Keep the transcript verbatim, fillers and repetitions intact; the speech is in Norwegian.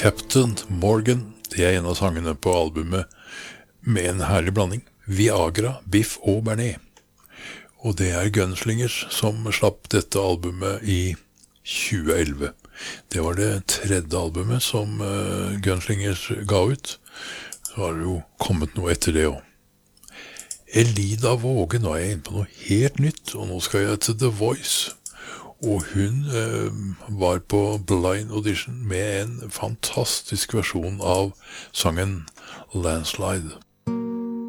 Captain Morgan, det er en av sangene på albumet med en herlig blanding. Viagra, Biff og Bernet. Og det er Gunslingers som slapp dette albumet i tjue elleve. Det var det tredje albumet som uh, Gunslingers ga ut. Så har det jo kommet noe etter det også. Elida Våge, nå er jeg inne på noe helt nytt, og nå skal jeg til The Voice. Og hun eh, var på blind audition med en fantastisk versjon av sangen Landslide.